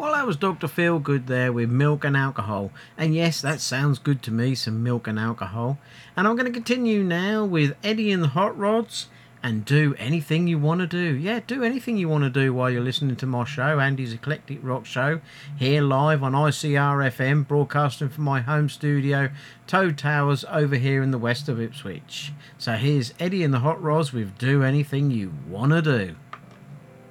Well, that was Dr. Feelgood there with Milk and Alcohol. And yes, that sounds good to me, some milk and alcohol. And I'm going to continue now with Eddie and the Hot Rods and Do Anything You Want to Do. Yeah, do anything you want to do while you're listening to my show, Andy's Eclectic Rock Show, here live on ICR FM, broadcasting from my home studio, Toad Towers, over here in the west of Ipswich. So here's Eddie and the Hot Rods with Do Anything You Want to Do.